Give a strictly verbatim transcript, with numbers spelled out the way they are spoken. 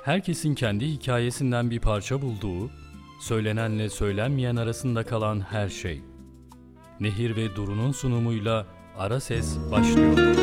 Herkesin kendi hikayesinden bir parça bulduğu, söylenenle söylenmeyen arasında kalan her şey. Nehir ve Duru'nun sunumuyla Ara Ses başlıyor.